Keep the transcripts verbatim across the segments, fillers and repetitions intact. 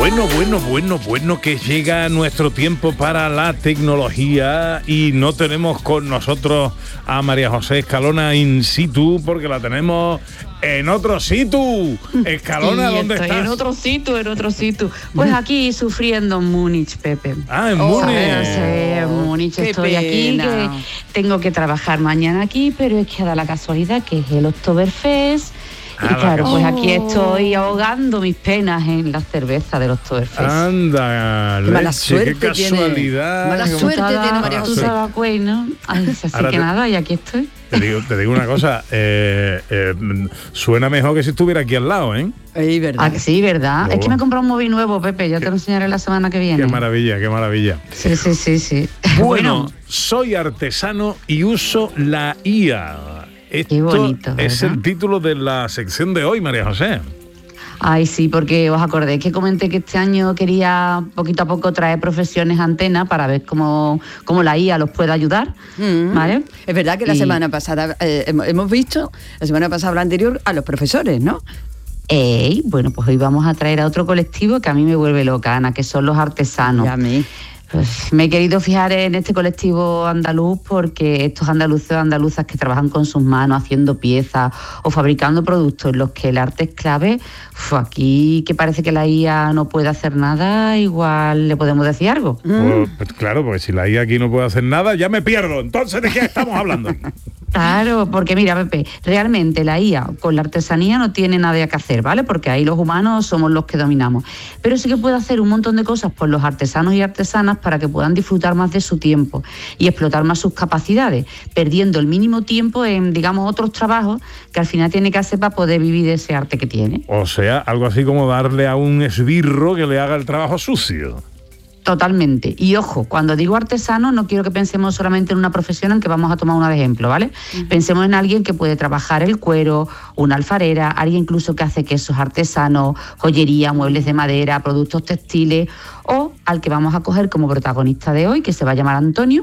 Bueno, bueno, bueno, bueno que llega nuestro tiempo para la tecnología y no tenemos con nosotros a María José Escalona in situ porque la tenemos en otro situ. Escalona, sí, ¿dónde estoy estás? En otro sitio, en otro sitio. Pues aquí sufriendo en Múnich, Pepe. Ah, en Oh, Múnich. Sí, en Múnich Qué estoy aquí, pena. que tengo que trabajar mañana aquí, pero es que da la casualidad que es el Oktoberfest. Ah, Y claro, la pues cas- aquí estoy ahogando mis penas en la cerveza del Oktoberfest. Anda, Qué mala leche, suerte qué tiene. casualidad. Mala Tú suerte sabes- tiene María Tú José. sabes, güey, ¿no? Ay, así Ahora que te- nada, y aquí estoy. Te digo, te digo una cosa, eh, eh, suena mejor que si estuviera aquí al lado, ¿eh? Ay, verdad. Ah, que sí, ¿verdad? Luego. Es que me he comprado un móvil nuevo, Pepe, ya te lo enseñaré la semana que viene. Qué maravilla, qué maravilla. Sí, sí, sí, sí. Bueno, soy artesano y uso la I A. Esto bonito, es ¿verdad? el título de la sección de hoy, María José. Ay, sí, porque os acordéis que comenté que este año quería poquito a poco traer profesiones a antena para ver cómo, cómo la I A los puede ayudar, Mm. ¿vale? Es verdad que la Y- semana pasada eh, hemos hemos visto, la semana pasada, la anterior, a los profesores, ¿no? Ey, bueno, pues hoy vamos a traer a otro colectivo que a mí me vuelve loca, Ana, que son los artesanos. Y a mí. Pues me he querido fijar en este colectivo andaluz porque estos andaluces o andaluzas que trabajan con sus manos haciendo piezas o fabricando productos en los que el arte es clave, uf, aquí que parece que la I A no puede hacer nada, igual le podemos decir algo. Pues, pues claro, porque si la I A aquí no puede hacer nada, ya me pierdo. Entonces, ¿de qué estamos hablando? Claro, porque mira, Pepe, realmente la I A con la artesanía no tiene nada que hacer, ¿vale? Porque ahí los humanos somos los que dominamos. Pero sí que puede hacer un montón de cosas por los artesanos y artesanas para que puedan disfrutar más de su tiempo y explotar más sus capacidades, perdiendo el mínimo tiempo en, digamos, otros trabajos que al final tiene que hacer para poder vivir de ese arte que tiene. O sea, algo así como darle a un esbirro que le haga el trabajo sucio. Totalmente. Y ojo, cuando digo artesano no quiero que pensemos solamente en una profesión en que vamos a tomar una de ejemplo, ¿vale? Uh-huh. Pensemos en alguien que puede trabajar el cuero, una alfarera, alguien incluso que hace quesos artesanos, joyería, muebles de madera, productos textiles, o al que vamos a coger como protagonista de hoy, que se va a llamar Antonio,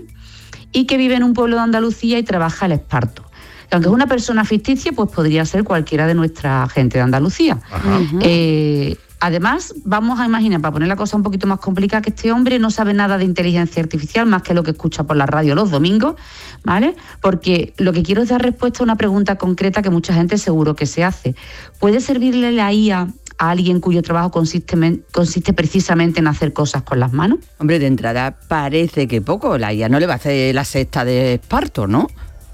y que vive en un pueblo de Andalucía y trabaja el esparto. Aunque es una persona ficticia, pues podría ser cualquiera de nuestra gente de Andalucía. Uh-huh. Eh, Además, vamos a imaginar, para poner la cosa un poquito más complicada, que este hombre no sabe nada de inteligencia artificial más que lo que escucha por la radio los domingos, ¿vale? Porque lo que quiero es dar respuesta a una pregunta concreta que mucha gente seguro que se hace. ¿Puede servirle la I A a alguien cuyo trabajo consiste, consiste precisamente en hacer cosas con las manos? Hombre, de entrada parece que poco. La I A no le va a hacer la cesta de esparto, ¿no?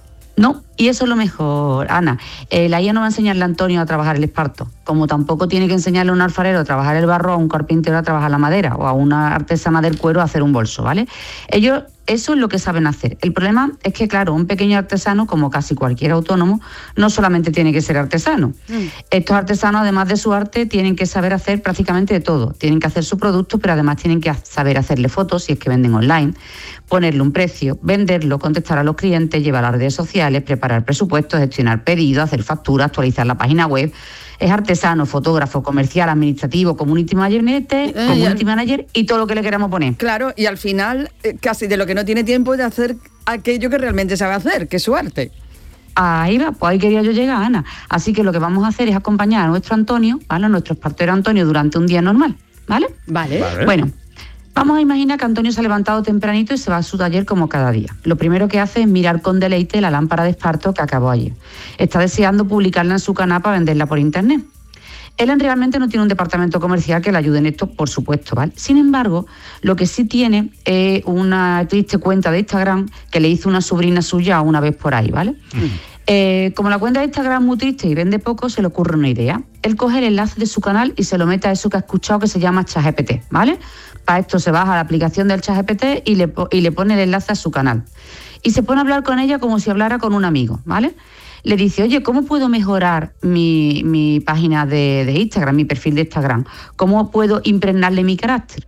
No, y eso es lo mejor, Ana. Eh, la I A no va a enseñarle a Antonio a trabajar el esparto, como tampoco tiene que enseñarle a un alfarero a trabajar el barro, a un carpintero a trabajar la madera o a una artesana del cuero a hacer un bolso, ¿vale? Ellos, eso es lo que saben hacer. El problema es que, claro, un pequeño artesano, como casi cualquier autónomo, no solamente tiene que ser artesano. Mm. Estos artesanos, además de su arte, tienen que saber hacer prácticamente de todo. Tienen que hacer su producto, pero además tienen que saber hacerle fotos, si es que venden online, ponerle un precio, venderlo, contestar a los clientes, llevar a las redes sociales, preparar presupuestos, gestionar pedidos, hacer facturas, actualizar la página web. Es artesano, fotógrafo, comercial, administrativo, community manager, eh, community manager y todo lo que le queramos poner. Claro, y al final eh, casi de lo que no tiene tiempo es de hacer aquello que realmente sabe hacer, que es su arte. Ahí va, pues ahí quería yo llegar, Ana. Así que lo que vamos a hacer es acompañar a nuestro Antonio, ¿vale? A nuestro espartero Antonio durante un día normal, ¿vale? Vale. Vale. Bueno, vamos a imaginar que Antonio se ha levantado tempranito y se va a su taller como cada día. Lo primero que hace es mirar con deleite la lámpara de esparto que acabó ayer. Está deseando publicarla en su canal para venderla por internet. Él realmente no tiene un departamento comercial que le ayude en esto, por supuesto, ¿vale? Sin embargo, lo que sí tiene es una triste cuenta de Instagram que le hizo una sobrina suya una vez por ahí, ¿vale? Mm. Eh, como la cuenta de Instagram es muy triste y vende poco, se le ocurre una idea. Él coge el enlace de su canal y se lo mete a eso que ha escuchado que se llama ChatGPT, ¿vale? Para esto se baja la aplicación del ChatGPT y le, y le pone el enlace a su canal. Y se pone a hablar con ella como si hablara con un amigo, ¿vale? Le dice, oye, ¿cómo puedo mejorar mi, mi página de, de Instagram, mi perfil de Instagram? ¿Cómo puedo impregnarle mi carácter?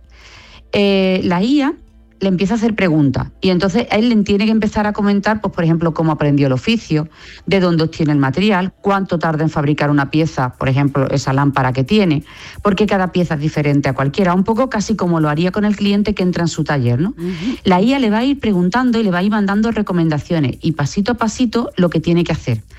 Eh, la I A le empieza a hacer preguntas y entonces él le tiene que empezar a comentar, pues por ejemplo, cómo aprendió el oficio, de dónde obtiene el material, cuánto tarda en fabricar una pieza, por ejemplo, esa lámpara que tiene, porque cada pieza es diferente a cualquiera, un poco casi como lo haría con el cliente que entra en su taller, ¿no? Uh-huh. La I A le va a ir preguntando y le va a ir mandando recomendaciones y pasito a pasito lo que tiene que hacer.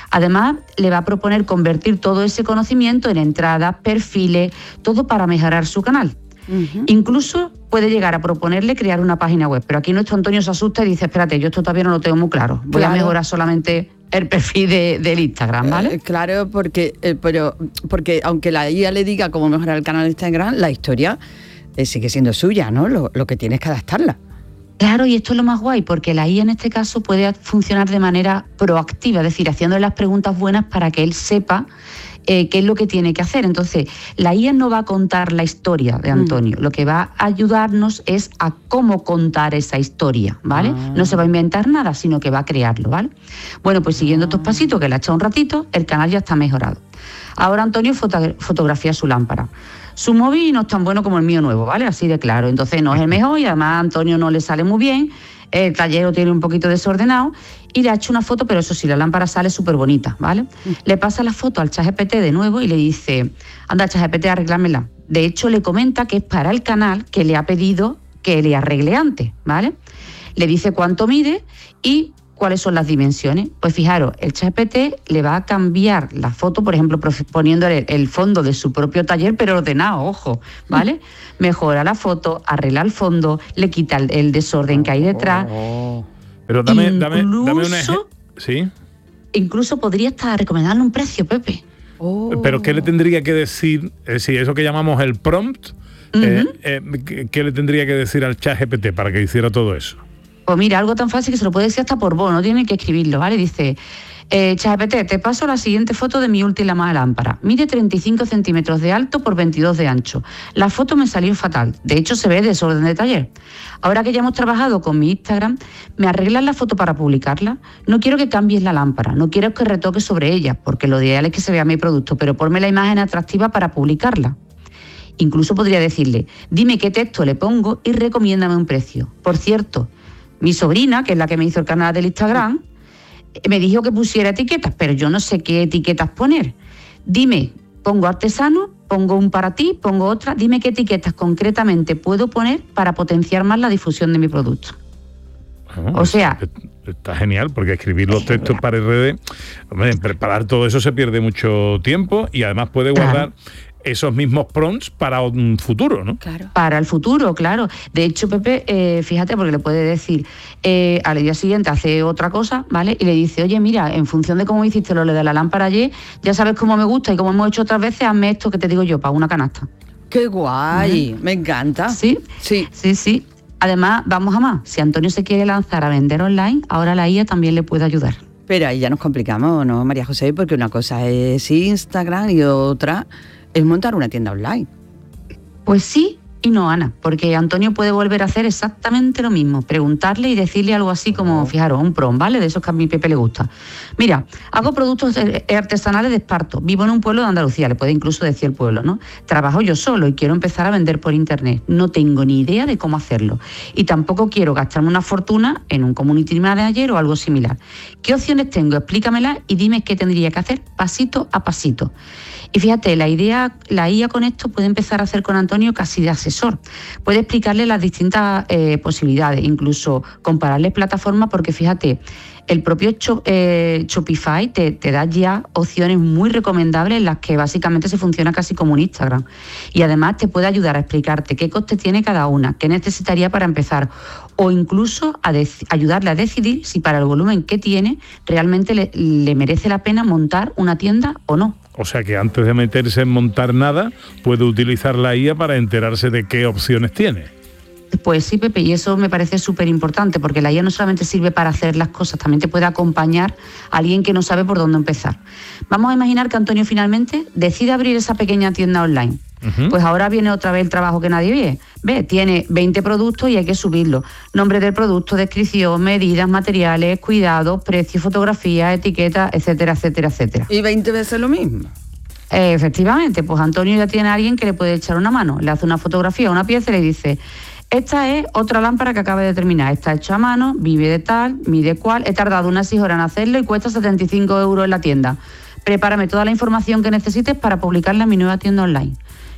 Además, le va a proponer convertir todo ese conocimiento en entradas, perfiles, todo para mejorar su canal. Uh-huh. Incluso puede llegar a proponerle crear una página web, pero aquí nuestro Antonio se asusta y dice, espérate, yo esto todavía no lo tengo muy claro, voy claro. a mejorar solamente el perfil de, del Instagram, ¿vale? Eh, claro, porque, eh, pero, porque aunque la I A le diga cómo mejorar el canal de Instagram, la historia eh, sigue siendo suya, ¿no? Lo, lo que tiene es que adaptarla. Claro, y esto es lo más guay, porque la I A en este caso puede funcionar de manera proactiva, es decir, haciéndole las preguntas buenas para que él sepa eh, qué es lo que tiene que hacer. Entonces, la I A no va a contar la historia de Antonio, mm. lo que va a ayudarnos es a cómo contar esa historia, ¿vale? Ah. No se va a inventar nada, sino que va a crearlo, ¿vale? Bueno, pues siguiendo ah. estos pasitos que le ha echado un ratito, el canal ya está mejorado. Ahora Antonio foto- fotografía su lámpara. Su móvil no es tan bueno como el mío nuevo, ¿vale? Así de claro. Entonces no es el mejor y además a Antonio no le sale muy bien. El taller lo tiene un poquito desordenado y le ha hecho una foto, pero eso sí, la lámpara sale súper bonita, ¿vale? Le pasa la foto al ChatGPT de nuevo y le dice, anda ChatGPT, arreglámela. De hecho, le comenta que es para el canal que le ha pedido que le arregle antes, ¿vale? Le dice cuánto mide y cuáles son las dimensiones. Pues fijaros, el ChatGPT le va a cambiar la foto, por ejemplo, poniéndole el fondo de su propio taller, pero ordenado, ojo, ¿vale? Mm. Mejora la foto, arregla el fondo, le quita el, el desorden que hay detrás. Oh, pero dame, incluso, dame, dame un ejemplo. ¿Sí? Incluso podría estar recomendarle un precio, Pepe. Oh. Pero ¿qué le tendría que decir? Es decir, eso que llamamos el prompt, uh-huh. eh, eh, ¿qué le tendría que decir al ChatGPT para que hiciera todo eso? Pues mira, algo tan fácil que se lo puede decir hasta por voz, no tiene que escribirlo, ¿vale? Dice, eh, ChatGPT, te paso la siguiente foto de mi última lámpara. Mide treinta y cinco centímetros de alto por veintidós de ancho. La foto me salió fatal. De hecho, se ve desorden de taller. Ahora que ya hemos trabajado con mi Instagram, ¿me arreglas la foto para publicarla? No quiero que cambies la lámpara, no quiero que retoques sobre ella, porque lo ideal es que se vea mi producto, pero ponme la imagen atractiva para publicarla. Incluso podría decirle, dime qué texto le pongo y recomiéndame un precio. Por cierto, mi sobrina, que es la que me hizo el canal del Instagram, me dijo que pusiera etiquetas, pero yo no sé qué etiquetas poner. Dime, pongo artesano, pongo un para ti, pongo otra, dime qué etiquetas concretamente puedo poner para potenciar más la difusión de mi producto. Oh, o sea... Está genial, porque escribir los textos para R D, hombre, en preparar todo eso se pierde mucho tiempo y además puede guardar... Claro. Esos mismos prompts para un futuro, ¿no? Claro. Para el futuro, claro. De hecho, Pepe, eh, fíjate, porque le puede decir, eh, al día siguiente hace otra cosa, ¿vale? Y le dice, oye, mira, en función de cómo hiciste lo de la lámpara ayer, ya sabes cómo me gusta y como hemos hecho otras veces, hazme esto que te digo yo, para una canasta. ¡Qué guay! ¿Mm? Me encanta. Sí, sí, sí, sí. Además, vamos a más. Si Antonio se quiere lanzar a vender online, ahora la I A también le puede ayudar. Pero ahí ya nos complicamos, ¿no, María José? Porque una cosa es Instagram y otra... es montar una tienda online. Pues sí y no, Ana, porque Antonio puede volver a hacer exactamente lo mismo, preguntarle y decirle algo así como, fijaros, un prom, ¿vale? De esos que a mi Pepe le gusta. Mira, hago productos artesanales de esparto, vivo en un pueblo de Andalucía, le puede incluso decir el pueblo, ¿no? Trabajo yo solo y quiero empezar a vender por internet. No tengo ni idea de cómo hacerlo y tampoco quiero gastarme una fortuna en un community manager o algo similar. ¿Qué opciones tengo? Explícamelas y dime qué tendría que hacer pasito a pasito. Y fíjate, la idea, la I A con esto puede empezar a hacer con Antonio casi de asesor. Puede explicarle las distintas eh, posibilidades, incluso compararle plataformas, porque fíjate, el propio Shop, eh, Shopify te, te da ya opciones muy recomendables en las que básicamente se funciona casi como un Instagram. Y además te puede ayudar a explicarte qué coste tiene cada una, qué necesitaría para empezar, o incluso a dec- ayudarle a decidir si para el volumen que tiene realmente le, le merece la pena montar una tienda o no. O sea que antes de meterse en montar nada, puede utilizar la I A para enterarse de qué opciones tiene. Pues sí, Pepe, y eso me parece súper importante, porque la I A no solamente sirve para hacer las cosas, también te puede acompañar a alguien que no sabe por dónde empezar. Vamos a imaginar que Antonio finalmente decide abrir esa pequeña tienda online. Uh-huh. Pues ahora viene otra vez el trabajo que nadie ve. Ve, tiene veinte productos y hay que subirlo. Nombre del producto, descripción, medidas, materiales, cuidados, precios, fotografías, etiquetas, etcétera, etcétera, etcétera. ¿Y veinte veces lo mismo? Eh, efectivamente, pues Antonio ya tiene a alguien que le puede echar una mano. Le hace una fotografía, una pieza y le dice... Esta es otra lámpara que acaba de terminar. Está hecha a mano, vive de tal, mide cual. He tardado unas seis horas en hacerlo y cuesta setenta y cinco euros en la tienda. Prepárame toda la información que necesites para publicarla en mi nueva tienda online.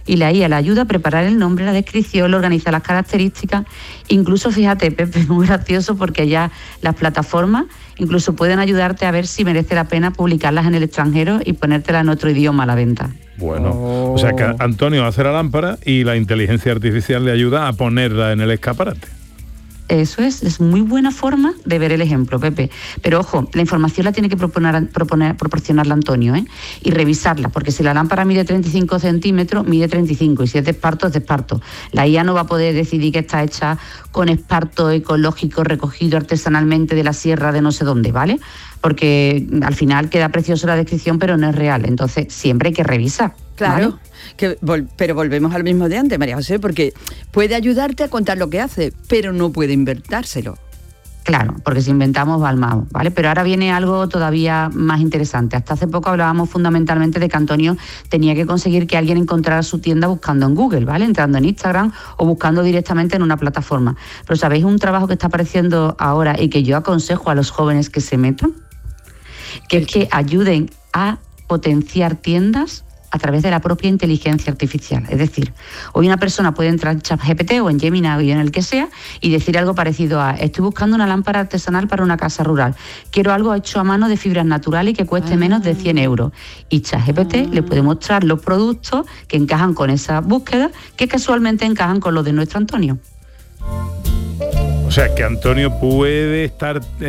y la I A le ayuda a preparar el nombre, la descripción, le organiza las características. Incluso, fíjate, Pepe, es muy gracioso porque ya las plataformas incluso pueden ayudarte a ver si merece la pena publicarlas en el extranjero y ponértela en otro idioma a la venta. Bueno, Oh. o sea que Antonio hace la lámpara y la inteligencia artificial le ayuda a ponerla en el escaparate. Eso es, es muy buena forma de ver el ejemplo, Pepe. Pero ojo, la información la tiene que proponer, proponer, proporcionarla Antonio, ¿eh? Y revisarla, porque si la lámpara mide treinta y cinco centímetros, mide treinta y cinco, y si es de esparto, es de esparto. La I A no va a poder decidir que está hecha con esparto ecológico recogido artesanalmente de la sierra de no sé dónde, ¿vale? Porque al final queda preciosa la descripción, pero no es real. Entonces siempre hay que revisar. Claro, ¿vale? que vol- pero volvemos al mismo de antes, María José, porque puede ayudarte a contar lo que hace, pero no puede inventárselo. Claro, porque si inventamos va al mago, ¿vale? Pero ahora viene algo todavía más interesante. Hasta hace poco hablábamos fundamentalmente de que Antonio tenía que conseguir que alguien encontrara su tienda buscando en Google, ¿vale? Entrando en Instagram o buscando directamente en una plataforma. Pero ¿sabéis un trabajo que está apareciendo ahora y que yo aconsejo a los jóvenes que se metan? Que es que ayuden a potenciar tiendas a través de la propia inteligencia artificial. Es decir, hoy una persona puede entrar en ChatGPT o en Gemini o en el que sea y decir algo parecido a: estoy buscando una lámpara artesanal para una casa rural, quiero algo hecho a mano de fibras naturales y que cueste ah. menos de cien euros. Y ChatGPT ah. le puede mostrar los productos que encajan con esa búsqueda, que casualmente encajan con los de nuestro Antonio. O sea que Antonio puede estar